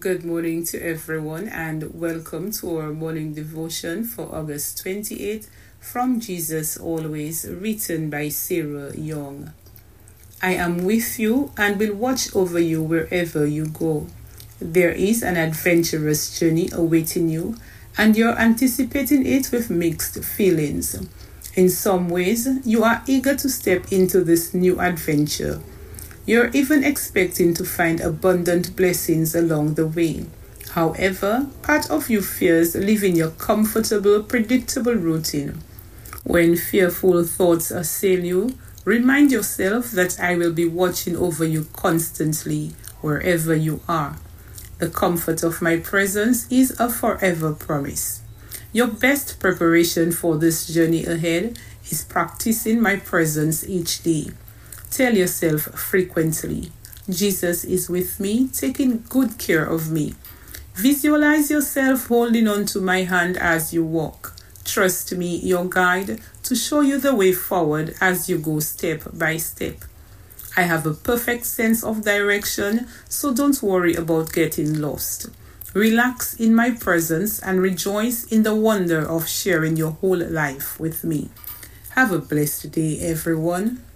Good morning to everyone, and welcome to our morning devotion for August 28th from Jesus Always, written by Sarah Young. I am with you and will watch over you wherever you go. There is an adventurous journey awaiting you, and you're anticipating it with mixed feelings. In some ways, you are eager to step into this new adventure. You're even expecting to find abundant blessings along the way. However, part of you fears leaving your comfortable, predictable routine. When fearful thoughts assail you, remind yourself that I will be watching over you constantly, wherever you are. The comfort of my presence is a forever promise. Your best preparation for this journey ahead is practicing my presence each day. Tell yourself frequently, Jesus is with me, taking good care of me. Visualize yourself holding on to my hand as you walk. Trust me, your guide, to show you the way forward as you go step by step. I have a perfect sense of direction, so don't worry about getting lost. Relax in my presence and rejoice in the wonder of sharing your whole life with me. Have a blessed day, everyone.